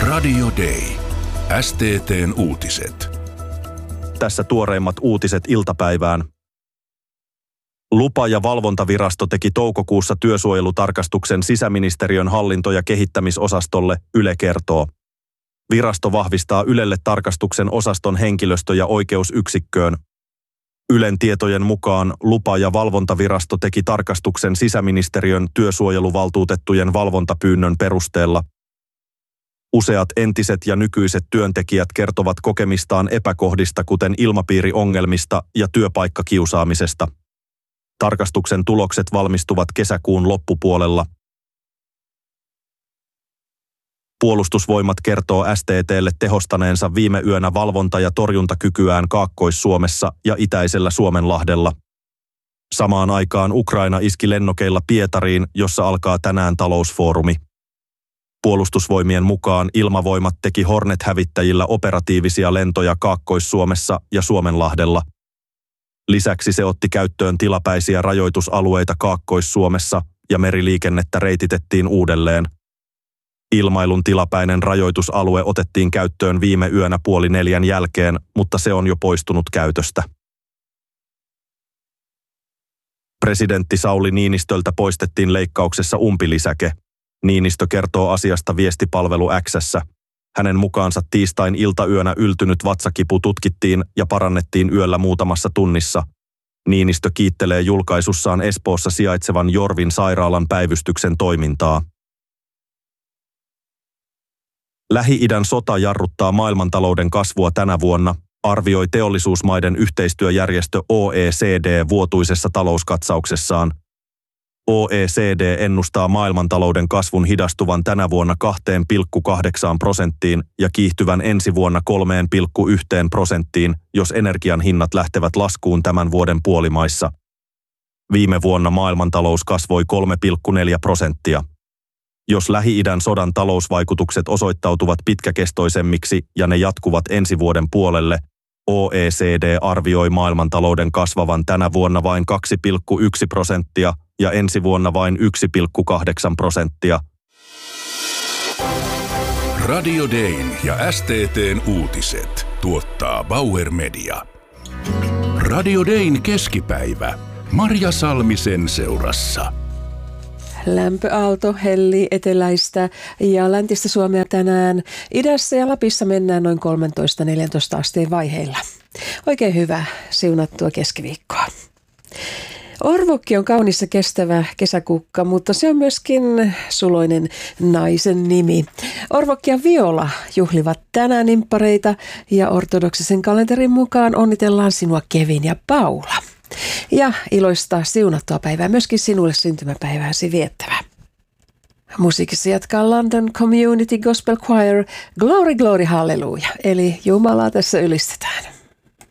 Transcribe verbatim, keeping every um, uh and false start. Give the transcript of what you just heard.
Radio Day. S T T:n uutiset. Tässä tuoreimmat uutiset iltapäivään. Lupa- ja valvontavirasto teki toukokuussa työsuojelutarkastuksen sisäministeriön hallinto- ja kehittämisosastolle, Yle kertoo. Virasto vahvistaa Ylelle tarkastuksen osaston henkilöstö- ja oikeusyksikköön. Ylen tietojen mukaan lupa- ja valvontavirasto teki tarkastuksen sisäministeriön työsuojeluvaltuutettujen valvontapyynnön perusteella. Useat entiset ja nykyiset työntekijät kertovat kokemistaan epäkohdista, kuten ilmapiiriongelmista ja työpaikkakiusaamisesta. Tarkastuksen tulokset valmistuvat kesäkuun loppupuolella. Puolustusvoimat kertoo S T T:lle tehostaneensa viime yönä valvonta- ja torjuntakykyään Kaakkois-Suomessa ja itäisellä Suomenlahdella. Samaan aikaan Ukraina iski lennokeilla Pietariin, jossa alkaa tänään talousfoorumi. Puolustusvoimien mukaan Ilmavoimat teki Hornet-hävittäjillä operatiivisia lentoja Kaakkois-Suomessa ja Suomenlahdella. Lisäksi se otti käyttöön tilapäisiä rajoitusalueita Kaakkois-Suomessa ja meriliikennettä reititettiin uudelleen. Ilmailun tilapäinen rajoitusalue otettiin käyttöön viime yönä puoli neljän jälkeen, mutta se on jo poistunut käytöstä. Presidentti Sauli Niinistöltä poistettiin leikkauksessa umpilisäke. Niinistö kertoo asiasta viestipalvelu X:ssä. Hänen mukaansa tiistain iltayönä yltynyt vatsakipu tutkittiin ja parannettiin yöllä muutamassa tunnissa. Niinistö kiittelee julkaisussaan Espoossa sijaitsevan Jorvin sairaalan päivystyksen toimintaa. Lähi-idän sota jarruttaa maailmantalouden kasvua tänä vuonna, arvioi teollisuusmaiden yhteistyöjärjestö O E C D vuotuisessa talouskatsauksessaan. O E C D ennustaa maailmantalouden kasvun hidastuvan tänä vuonna kaksi pilkku kahdeksan prosenttiin ja kiihtyvän ensi vuonna kolme pilkku yksi prosenttiin, jos energian hinnat lähtevät laskuun tämän vuoden puolimaissa. Viime vuonna maailmantalous kasvoi kolme pilkku neljä prosenttia. Jos Lähi-idän sodan talousvaikutukset osoittautuvat pitkäkestoisemmiksi ja ne jatkuvat ensi vuoden puolelle, O E C D arvioi maailmantalouden kasvavan tänä vuonna vain kaksi pilkku yksi prosenttia ja ensi vuonna vain yksi pilkku kahdeksan prosenttia. Radio Dayn ja S T T:n uutiset tuottaa Bauer Media. Radio Dayn keskipäivä. Marja Salmisen seurassa. Lämpöaalto hellii eteläistä ja läntistä Suomea tänään. Idässä ja Lapissa mennään noin kolmetoista neljätoista asteen vaiheilla. Oikein hyvää, siunattua keskiviikkoa. Orvokki on kaunis ja kestävä kesäkukka, mutta se on myöskin suloinen naisen nimi. Orvokki ja Viola juhlivat tänään nimppareita ja ortodoksisen kalenterin mukaan onnitellaan sinua Kevin ja Paula. Ja iloista siunattua päivää myöskin sinulle syntymäpäivääsi viettävä. Musiikissa jatkaa London Community Gospel Choir Glory Glory Hallelujah, eli Jumalaa tässä ylistetään.